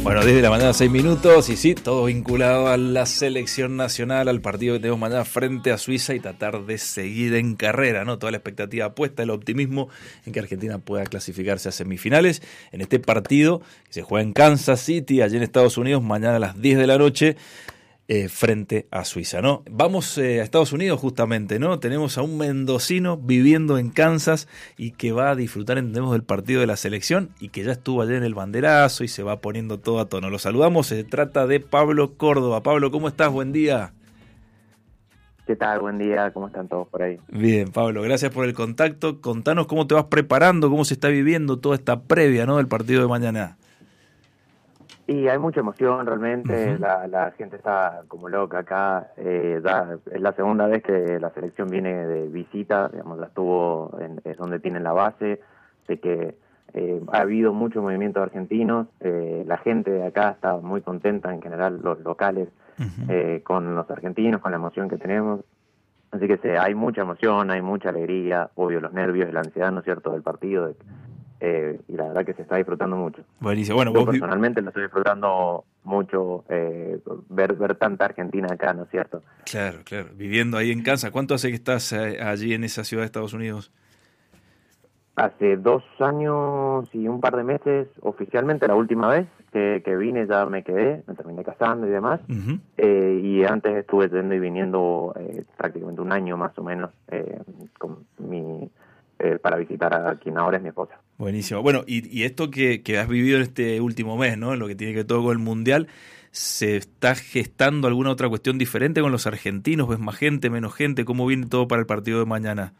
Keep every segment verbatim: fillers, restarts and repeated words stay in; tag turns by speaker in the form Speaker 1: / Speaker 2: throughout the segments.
Speaker 1: Bueno, diez de la mañana, seis minutos, y sí, todo vinculado a la selección nacional, al partido que tenemos mañana frente a Suiza y tratar de seguir en carrera, ¿no? Toda la expectativa puesta, el optimismo en que Argentina pueda clasificarse a semifinales en este partido que se juega en Kansas City, allí en Estados Unidos, mañana a las diez de la noche. Eh, frente a Suiza, ¿no? Vamos eh, a Estados Unidos justamente, ¿no? Tenemos a un mendocino viviendo en Kansas y que va a disfrutar, entendemos, del partido de la selección y que ya estuvo ayer en el banderazo y se va poniendo todo a tono. Lo saludamos, se trata de Pablo Córdoba. Pablo, ¿cómo estás? Buen día.
Speaker 2: ¿Qué tal? Buen día, ¿cómo están todos por ahí?
Speaker 1: Bien, Pablo, gracias por el contacto. Contanos cómo te vas preparando, cómo se está viviendo toda esta previa, ¿no? Del partido de mañana.
Speaker 2: Y hay mucha emoción realmente, uh-huh. la, la gente está como loca acá, eh, ya es la segunda vez que la selección viene de visita, digamos, la estuvo, en, es donde tienen la base, sé que eh, ha habido mucho movimiento de argentinos, eh, la gente de acá está muy contenta en general, los locales, uh-huh. eh, con los argentinos, con la emoción que tenemos, así que sí, hay mucha emoción, hay mucha alegría, obvio los nervios y la ansiedad, ¿no es cierto?, del partido, de, Eh, y la verdad que se está disfrutando mucho.
Speaker 1: Buenísimo. Bueno,
Speaker 2: yo
Speaker 1: vos
Speaker 2: personalmente vi... lo estoy disfrutando mucho, eh, ver ver tanta Argentina acá, ¿no es cierto?
Speaker 1: Claro, claro. Viviendo ahí en Kansas. ¿Cuánto hace que estás eh, allí en esa ciudad de Estados Unidos?
Speaker 2: Hace dos años y un par de meses, oficialmente la última vez que, que vine ya me quedé, me terminé casando y demás, uh-huh. eh, y antes estuve yendo y viniendo eh, prácticamente un año más o menos eh, con mi... Eh, para visitar a quien ahora es mi esposa.
Speaker 1: Buenísimo. Bueno, y, y esto que, que has vivido en este último mes, ¿no? En lo que tiene que ver todo con el Mundial, ¿se está gestando alguna otra cuestión diferente con los argentinos? ¿Ves más gente, menos gente? ¿Cómo viene todo para el partido de mañana?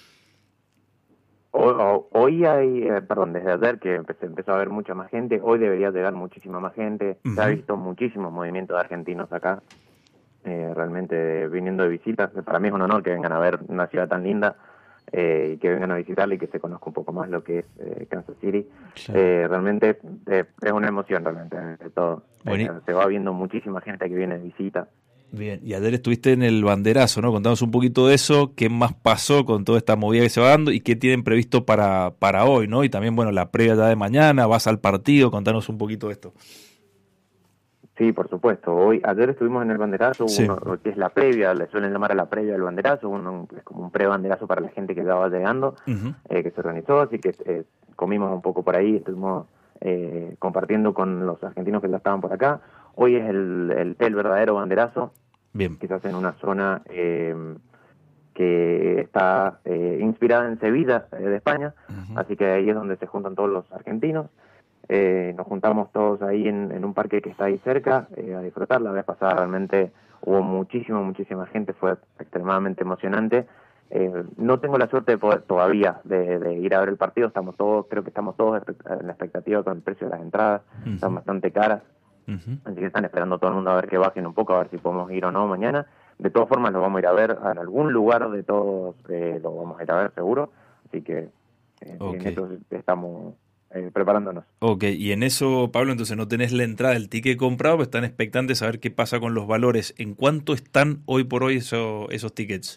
Speaker 2: Hoy, hoy hay, eh, perdón, desde ayer que empecé, empezó a haber mucha más gente, hoy debería llegar muchísima más gente, uh-huh. se ha visto muchísimos movimientos de argentinos acá, eh, realmente viniendo de visitas, para mí es un honor que vengan a ver una ciudad tan linda, Eh, y que vengan a visitarle y que se conozca un poco más lo que es eh, Kansas City. Claro. Eh, realmente eh, es una emoción realmente de todo. Eh, se va viendo muchísima gente que viene de visita.
Speaker 1: Bien, y ayer estuviste en el banderazo, ¿no? Contanos un poquito de eso, qué más pasó con toda esta movida que se va dando y qué tienen previsto para, para hoy, ¿no? Y también, bueno, la previa ya de mañana, vas al partido, contanos un poquito de esto.
Speaker 2: Sí, por supuesto. Hoy, ayer estuvimos en el banderazo, sí. uno, que es la previa, le suelen llamar a la previa del banderazo, uno, es como un pre-banderazo para la gente que ya va llegando, uh-huh. eh, que se organizó, así que eh, comimos un poco por ahí, estuvimos eh, compartiendo con los argentinos que ya estaban por acá. Hoy es el, el, el verdadero banderazo,
Speaker 1: bien.
Speaker 2: Quizás en una zona eh, que está eh, inspirada en Sevilla, eh, de España, uh-huh. así que ahí es donde se juntan todos los argentinos. Eh, nos juntamos todos ahí en, en un parque que está ahí cerca eh, a disfrutar. La vez pasada realmente hubo muchísima, muchísima gente, fue extremadamente emocionante. Eh, no tengo la suerte de poder todavía de, de ir a ver el partido, estamos todos, creo que estamos todos en la expectativa con el precio de las entradas, uh-huh. están bastante caras, uh-huh. así que están esperando todo el mundo a ver que bajen un poco, a ver si podemos ir o no mañana. De todas formas lo vamos a ir a ver en algún lugar de todos, eh, lo vamos a ir a ver seguro, así que eh, okay. en eso estamos... Eh, preparándonos.
Speaker 1: Ok, y en eso, Pablo, entonces no tenés la entrada, el ticket comprado, pero están expectantes a ver qué pasa con los valores. ¿En cuánto están hoy por hoy eso, esos tickets?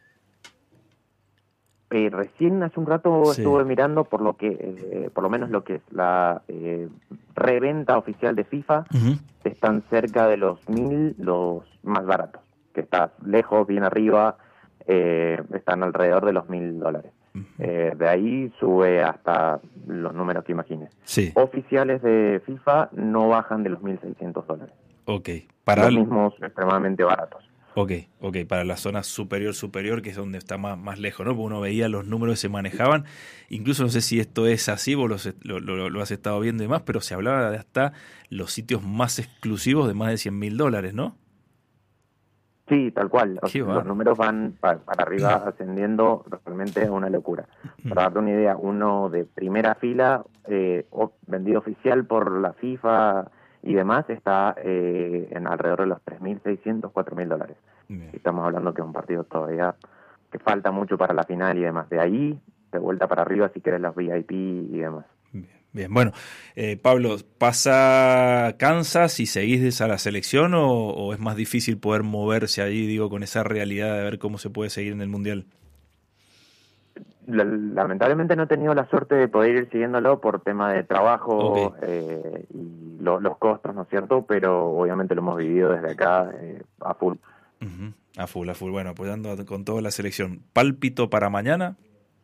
Speaker 2: Eh, recién hace un rato sí. estuve mirando por lo que, eh, por lo menos lo que es la eh, reventa oficial de FIFA, uh-huh. están cerca de los mil, los más baratos, que está lejos, bien arriba, eh, están alrededor de los mil dólares. Eh, de ahí sube hasta los números que imagines.
Speaker 1: Sí.
Speaker 2: Oficiales de FIFA no bajan de los mil seiscientos dólares.
Speaker 1: Ok. Para
Speaker 2: los
Speaker 1: el...
Speaker 2: mismos extremadamente baratos.
Speaker 1: Ok, ok. Para la zona superior, superior, que es donde está más, más lejos, ¿no? Porque uno veía los números que se manejaban. Incluso no sé si esto es así, vos lo, lo, lo has estado viendo y demás, pero se hablaba de hasta los sitios más exclusivos de más de cien mil dólares, ¿no?
Speaker 2: Sí, tal cual. Los, los números van para, para arriba ascendiendo, realmente es una locura. Para darte una idea, uno de primera fila, eh, vendido oficial por la FIFA y demás, está eh, en alrededor de los tres mil seiscientos, cuatro mil dólares. Estamos hablando que es un partido todavía que falta mucho para la final y demás. De ahí, de vuelta para arriba, si querés los V I P y demás.
Speaker 1: Bien, bien. Bueno, eh, Pablo, ¿pasa Kansas y seguís a la selección o, o es más difícil poder moverse allí, digo, con esa realidad de ver cómo se puede seguir en el Mundial?
Speaker 2: Lamentablemente no he tenido la suerte de poder ir siguiéndolo por tema de trabajo
Speaker 1: okay.
Speaker 2: eh, y lo, los costos, ¿no es cierto? Pero obviamente lo hemos vivido desde acá eh, a full.
Speaker 1: Uh-huh. A full, a full. Bueno, apoyando con toda la selección. ¿Pálpito para mañana?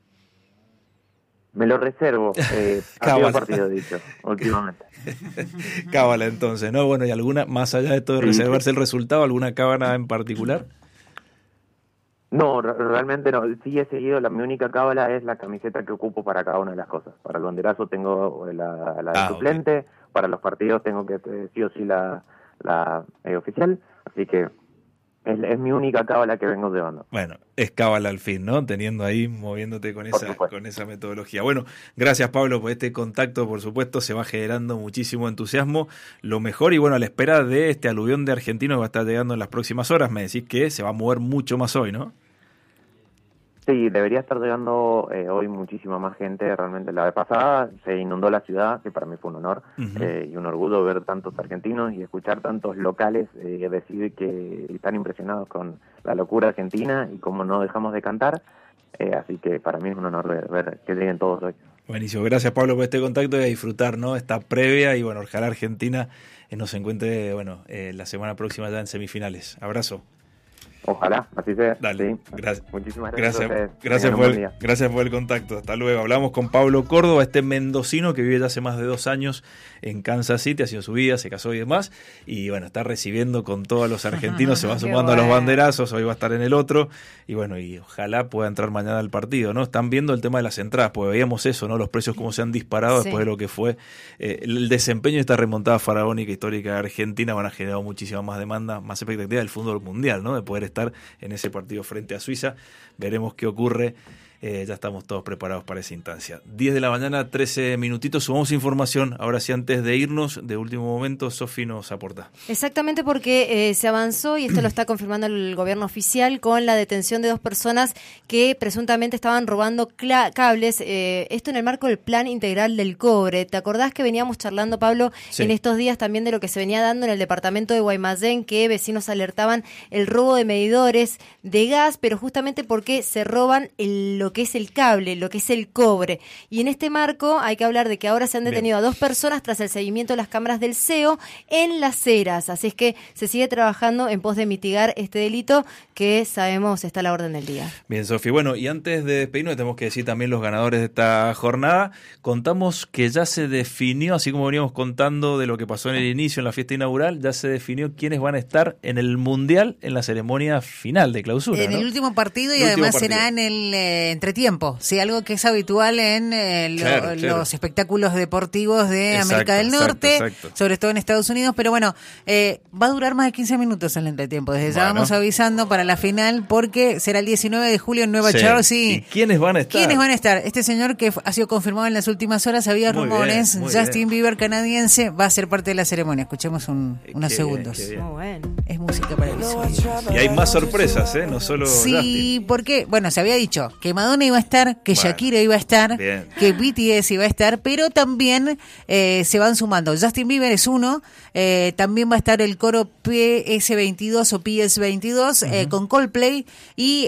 Speaker 2: Me lo reservo. Eh, partido a partido, dicho, últimamente.
Speaker 1: Cábala entonces, ¿no? Bueno, ¿y alguna, más allá de todo de reservarse sí, sí. el resultado, alguna cábala en particular?
Speaker 2: No, realmente no. Sí he seguido, la, mi única cábala es la camiseta que ocupo para cada una de las cosas. Para el banderazo tengo la, la de ah, suplente, okay. Para los partidos tengo que eh, sí o sí la, la eh, oficial, así que es, es mi única cábala que vengo llevando.
Speaker 1: Bueno, es cábala al fin, ¿no? Teniendo ahí, moviéndote con esa, con esa metodología. Bueno, gracias Pablo por este contacto, por supuesto, se va generando muchísimo entusiasmo. Lo mejor y bueno, a la espera de este aluvión de argentinos que va a estar llegando en las próximas horas, me decís que se va a mover mucho más hoy, ¿no?
Speaker 2: Sí, debería estar llegando eh, hoy muchísima más gente. Realmente la vez pasada se inundó la ciudad, que para mí fue un honor uh-huh. eh, y un orgullo ver tantos argentinos y escuchar tantos locales eh, decir que están impresionados con la locura argentina y cómo no dejamos de cantar. Eh, así que para mí es un honor ver, ver que lleguen todos hoy.
Speaker 1: Buenísimo, gracias Pablo por este contacto y a disfrutar, ¿no? Esta previa y bueno, ojalá Argentina eh, nos encuentre bueno eh, la semana próxima ya en semifinales. Abrazo.
Speaker 2: Ojalá, así sea.
Speaker 1: Dale,
Speaker 2: sí.
Speaker 1: gracias.
Speaker 2: Muchísimas gracias.
Speaker 1: Gracias, gracias, por el, gracias por el contacto. Hasta luego. Hablamos con Pablo Córdoba, este mendocino que vive ya hace más de dos años en Kansas City, ha sido su vida, se casó y demás. Y bueno, está recibiendo con todos los argentinos, se va sumando bueno. a los banderazos, hoy va a estar en el otro. Y bueno, y ojalá pueda entrar mañana al partido, ¿no? Están viendo el tema de las entradas, porque veíamos eso, ¿no? Los precios como se han disparado sí. después de lo que fue eh, el desempeño de esta remontada faraónica histórica de Argentina. Van a generar muchísima más demanda, más expectativa del fútbol mundial, ¿no? De poder estar en ese partido frente a Suiza. Veremos qué ocurre. Eh, ya estamos todos preparados para esa instancia. diez de la mañana, trece minutitos, sumamos información. Ahora sí, antes de irnos, de último momento, Sofi nos aporta.
Speaker 3: Exactamente, porque eh, se avanzó, y esto lo está confirmando el gobierno oficial, con la detención de dos personas que presuntamente estaban robando cla- cables, eh, esto en el marco del Plan Integral del Cobre. ¿Te acordás que veníamos charlando, Pablo, sí. en estos días también de lo que se venía dando en el departamento de Guaymallén, que vecinos alertaban el robo de medidores de gas, pero justamente porque se roban el, lo que es el cable, lo que es el cobre? Y en este marco hay que hablar de que ahora se han detenido Bien. a dos personas tras el seguimiento de las cámaras del C E O en Las Heras, así es que se sigue trabajando en pos de mitigar este delito que sabemos está a la orden del día.
Speaker 1: Bien, Sofi, bueno, y antes de despedirnos tenemos que decir también los ganadores de esta jornada. Contamos que ya se definió, así como veníamos contando de lo que pasó en el inicio, en la fiesta inaugural, ya se definió quiénes van a estar en el Mundial en la ceremonia final de clausura,
Speaker 4: en
Speaker 1: ¿no?
Speaker 4: el último partido y
Speaker 1: el
Speaker 4: además
Speaker 1: partido.
Speaker 4: será en el eh, entretiempo, sí, algo que es habitual en eh, lo, claro, claro. los espectáculos deportivos de exacto, América del Norte, exacto, exacto. sobre todo en Estados Unidos, pero bueno, eh, va a durar más de quince minutos el entretiempo, desde bueno. ya vamos avisando para la final, porque será el diecinueve de julio en Nueva sí. Jersey.
Speaker 1: ¿Y quiénes van a estar?
Speaker 4: ¿Quiénes van a estar? Este señor que ha sido confirmado en las últimas horas, había muy rumores, bien, Justin bien. Bieber canadiense, va a ser parte de la ceremonia. Escuchemos un, unos qué segundos. Bien, bien. Muy bueno. Es música para el oído.
Speaker 1: Y hay más sorpresas, ¿eh? No solo
Speaker 4: sí,
Speaker 1: Justin.
Speaker 4: Porque, bueno, se había dicho que Madonna iba a estar, que bueno, Shakira iba a estar, bien. que B T S iba a estar, pero también eh, se van sumando. Justin Bieber es uno, eh, también va a estar el coro P S veintidós o P S veintidós uh-huh. eh, con Coldplay y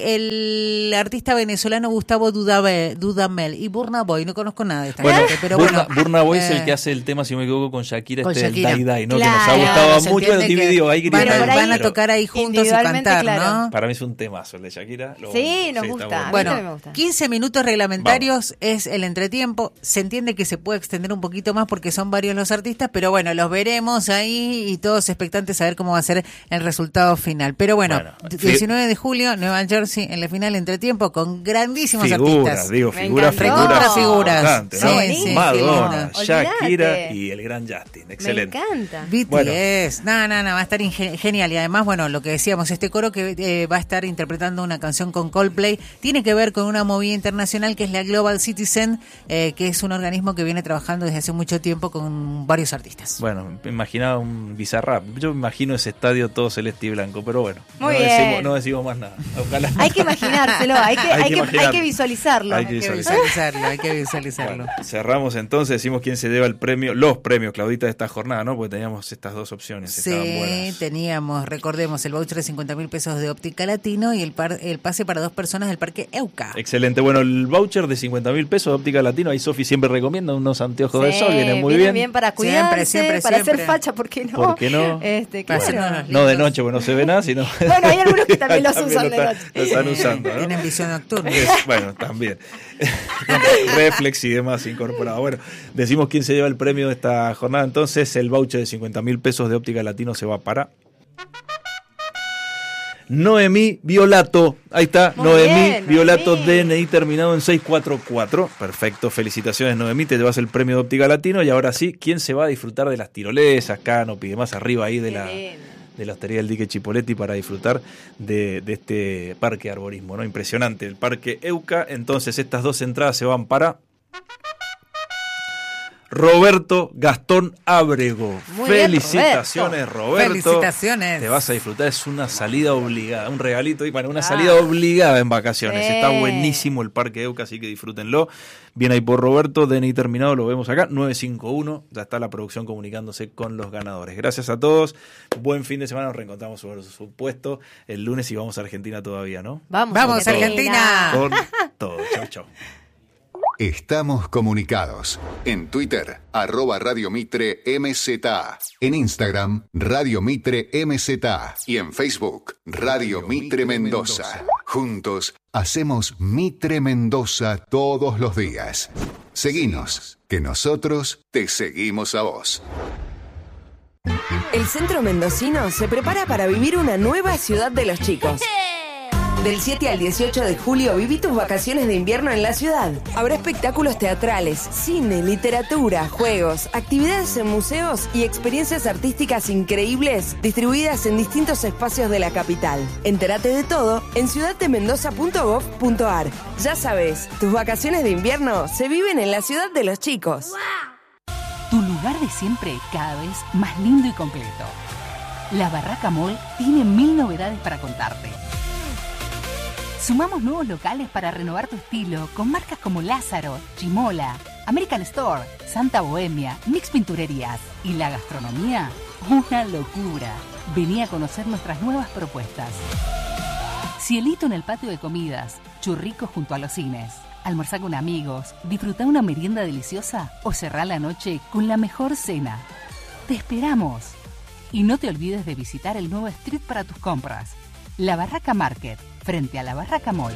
Speaker 4: el artista venezolano Gustavo Dudamel, Dudamel y Burna Boy. No conozco nada de esta
Speaker 1: bueno,
Speaker 4: gente, pero
Speaker 1: Burna,
Speaker 4: bueno.
Speaker 1: Burna Boy eh, es el que hace el tema, si no me equivoco, con Shakira,
Speaker 4: con
Speaker 1: este
Speaker 4: Shakira.
Speaker 1: el Dai Dai, ¿no?
Speaker 4: Claro,
Speaker 1: que nos ha gustado mucho, pero dividió, ahí
Speaker 4: van,
Speaker 1: grita.
Speaker 4: a, van a tocar ahí juntos y cantar,
Speaker 3: claro.
Speaker 4: ¿no?
Speaker 1: Para mí es un temazo el de Shakira. Lo,
Speaker 3: sí, nos
Speaker 1: sí,
Speaker 3: gusta.
Speaker 4: Bueno,
Speaker 3: me gusta.
Speaker 4: quince minutos reglamentarios Vamos. es el entretiempo. Se entiende que se puede extender un poquito más porque son varios los artistas, pero bueno, los veremos ahí y todos expectantes a ver cómo va a ser el resultado final. Pero bueno, bueno diecinueve de julio, Nueva Jersey, en la final entretiempo con grandísimos
Speaker 1: figuras,
Speaker 4: artistas.
Speaker 1: Digo, figuras, figuras,
Speaker 4: figuras.
Speaker 1: Sí,
Speaker 4: ¿no?
Speaker 1: sí, Madonna, Shakira y el gran Justin. Excelente.
Speaker 3: Me encanta.
Speaker 4: B T S. Bueno. No, no, no, va a estar ingen- genial. Y además, bueno, lo que decíamos, este coro que eh, va a estar interpretando una canción con Coldplay tiene que ver con una movida internacional que es la Global Citizen, eh, que es un organismo que viene trabajando desde hace mucho tiempo con varios artistas.
Speaker 1: Bueno, me imaginaba un Bizarrap. Yo me imagino ese estadio todo celeste y blanco, pero bueno,
Speaker 3: Muy
Speaker 1: no
Speaker 3: bien.
Speaker 1: decimos, no decimos más nada. Ojalá.
Speaker 3: Hay que imaginárselo, hay que, hay, hay, que, hay que visualizarlo.
Speaker 1: Hay que
Speaker 4: visualizarlo, hay que visualizarlo.
Speaker 1: Bueno, cerramos entonces, decimos quién se lleva el premio, los premios, Claudita, de esta jornada, ¿no? Porque teníamos estas dos opciones.
Speaker 4: Sí, teníamos, recordemos, el voucher de cincuenta mil pesos de Óptica Latino y el, par, el pase para dos personas del Parque Euca.
Speaker 1: Excelente. Bueno, el voucher de cincuenta mil pesos de Óptica Latino, ahí Sofi siempre recomienda unos anteojos sí, de sol, vienen muy bien.
Speaker 3: bien para cuidarse, siempre, siempre, para
Speaker 1: siempre.
Speaker 3: hacer facha, ¿por qué no?
Speaker 1: ¿Por qué no?
Speaker 3: Este,
Speaker 1: bueno, no, no de noche, porque no se ve nada, sino...
Speaker 3: Bueno, hay algunos que también los
Speaker 1: también
Speaker 3: usan
Speaker 1: lo
Speaker 3: de
Speaker 1: está,
Speaker 3: noche.
Speaker 1: Lo están usando, ¿no?
Speaker 4: Tienen visión nocturna.
Speaker 1: Es, bueno, también. Reflex y demás incorporado. Bueno, decimos quién se lleva el premio de esta jornada. Entonces, el voucher de cincuenta mil pesos de Óptica Latino se va para... Noemí Violato, ahí está, Muy Noemí bien, Violato, Noemí. D N I terminado en seis cuatro cuatro. Perfecto, felicitaciones Noemí, te llevas el premio de Óptica Latino. Y ahora sí, ¿quién se va a disfrutar de las tirolesas, canopy y demás arriba ahí de la, de la hostería del Dique Chipoleti para disfrutar de, de este parque de arborismo, ¿no? Impresionante, el parque Euca. Entonces estas dos entradas se van para... Roberto Gastón Ábrego. Muy Felicitaciones, bien, Roberto. Roberto.
Speaker 4: Felicitaciones.
Speaker 1: Te vas a disfrutar, es una salida obligada, un regalito, bueno, una ah. salida obligada en vacaciones. Eh. Está buenísimo el Parque Euca, así que disfrútenlo. Bien ahí por Roberto, D N I terminado, lo vemos acá, nueve cinco uno, ya está la producción comunicándose con los ganadores. Gracias a todos, buen fin de semana, nos reencontramos por supuesto el lunes y vamos a Argentina todavía, ¿no?
Speaker 4: Vamos, vamos a Argentina.
Speaker 1: Con todo, chau, chau.
Speaker 5: Estamos comunicados. En Twitter, arroba Radio Mitre M Z A. En Instagram, Radio Mitre M Z A. Y en Facebook, Radio Mitre Mendoza. Juntos, hacemos Mitre Mendoza todos los días. Seguinos, que nosotros te seguimos a vos.
Speaker 6: El centro mendocino se prepara para vivir una nueva ciudad de los chicos. Del siete al dieciocho de julio viví tus vacaciones de invierno en la ciudad. Habrá espectáculos teatrales, cine, literatura, juegos, actividades en museos y experiencias artísticas increíbles distribuidas en distintos espacios de la capital. Entérate de todo en ciudad de mendoza punto gob punto ar. Ya sabes, tus vacaciones de invierno se viven en la ciudad de los chicos.
Speaker 7: Tu lugar de siempre cada vez más lindo y completo. La Barraca Mall tiene mil novedades para contarte. Sumamos nuevos locales para renovar tu estilo con marcas como Lázaro, Chimola, American Store, Santa Bohemia, Mix Pinturerías y la gastronomía, una locura. Vení a conocer nuestras nuevas propuestas. Cielito en el patio de comidas, churricos junto a los cines, almorzar con amigos, disfrutar una merienda deliciosa o cerrar la noche con la mejor cena. ¡Te esperamos! Y no te olvides de visitar el nuevo street para tus compras. La Barraca Market, frente a la Barraca Mall.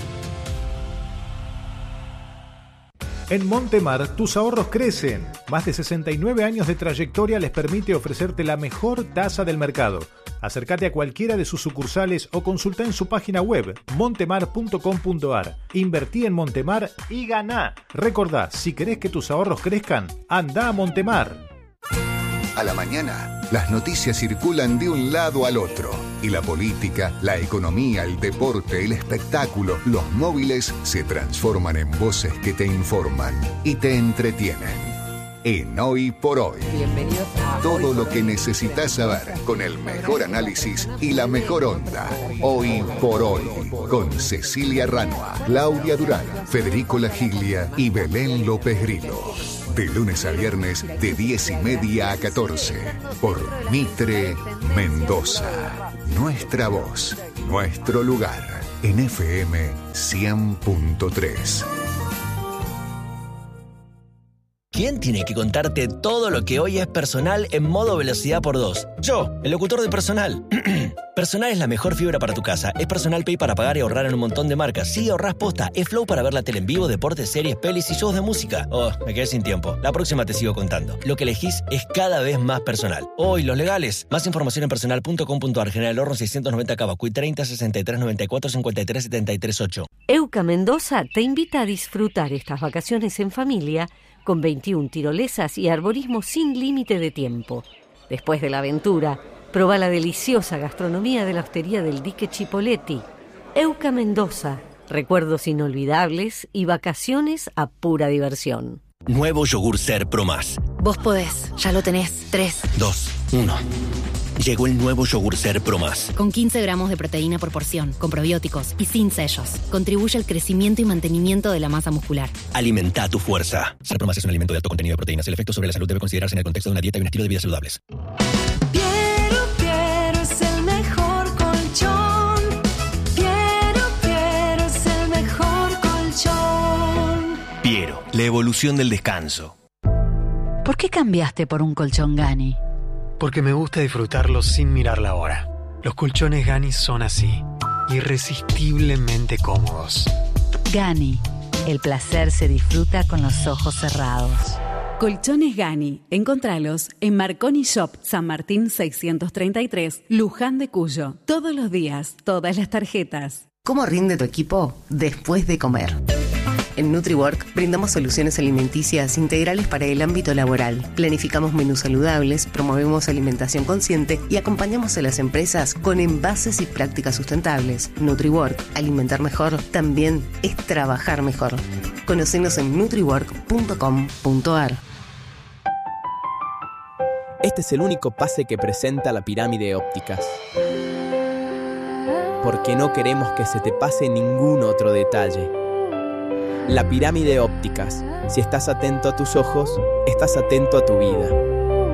Speaker 8: En Montemar, tus ahorros crecen. Más de sesenta y nueve años de trayectoria les permite ofrecerte la mejor tasa del mercado. Acércate a cualquiera de sus sucursales o consulta en su página web montemar punto com punto ar. Invertí en Montemar y ganá. Recordá, si querés que tus ahorros crezcan, anda a Montemar.
Speaker 5: A la mañana, las noticias circulan de un lado al otro. Y la política, la economía, el deporte, el espectáculo, los móviles se transforman en voces que te informan y te entretienen. En Hoy por Hoy.
Speaker 6: Bienvenidos a
Speaker 5: Todo lo que necesitas saber con el mejor análisis y la mejor onda. Hoy por Hoy. Con Cecilia Ranua, Claudia Durán, Federico Lagiglia y Belén López Grillo. De lunes a viernes, de diez y media a catorce, por Mitre Mendoza. Nuestra voz, nuestro lugar, en F M cien punto tres.
Speaker 9: ¿Quién tiene que contarte todo lo que hoy es personal en modo velocidad por dos? Yo, el locutor de Personal. Personal es la mejor fibra para tu casa. Es Personal Pay para pagar y ahorrar en un montón de marcas. Sí, ahorrás posta. Es Flow para ver la tele en vivo, deportes, series, pelis y shows de música. Oh, me quedé sin tiempo. La próxima te sigo contando. Lo que elegís es cada vez más personal. Hoy, oh, los legales. Más información en personal punto com punto ar. General Horno seiscientos noventa Cavacuy treinta sesenta y tres noventa y cuatro cincuenta y tres setenta y tres ocho.
Speaker 10: Euca Mendoza te invita a disfrutar estas vacaciones en familia con veintiuna tirolesas y arborismo sin límite de tiempo. Después de la aventura, proba la deliciosa gastronomía de la hostería del Dique Chipoleti. Euca Mendoza, recuerdos inolvidables y vacaciones a pura diversión.
Speaker 9: Nuevo yogur Ser Pro Más.
Speaker 11: Vos podés, ya lo tenés. tres,
Speaker 9: dos, uno. Llegó el nuevo yogur Ser Pro Más.
Speaker 11: Con quince gramos de proteína por porción, con probióticos y sin sellos. Contribuye al crecimiento y mantenimiento de la masa muscular.
Speaker 9: Alimenta tu fuerza. Ser Pro Más es un alimento de alto contenido de proteínas. El efecto sobre la salud debe considerarse en el contexto de una dieta y un estilo de vida saludables.
Speaker 12: Piero, Piero es el mejor colchón. Piero, Piero es el mejor colchón.
Speaker 9: La evolución del descanso.
Speaker 13: ¿Por qué cambiaste por un colchón Gani?
Speaker 14: Porque me gusta disfrutarlo sin mirar la hora. Los colchones Gani son así, irresistiblemente cómodos.
Speaker 13: Gani, el placer se disfruta con los ojos cerrados.
Speaker 15: Colchones Gani, encontralos en Marconi Shop, San Martín seiscientos treinta y tres, Luján de Cuyo. Todos los días, todas las tarjetas.
Speaker 6: ¿Cómo rinde tu equipo después de comer? En NutriWork brindamos soluciones alimenticias integrales para el ámbito laboral. Planificamos menús saludables, promovemos alimentación consciente y acompañamos a las empresas con envases y prácticas sustentables. NutriWork, alimentar mejor, también es trabajar mejor. Conocenos en nutriwork punto com punto a r.
Speaker 16: Este es el único pase que presenta la pirámide ópticas. Porque no queremos que se te pase ningún otro detalle. La pirámide ópticas. Si estás atento a tus ojos, estás atento a tu vida.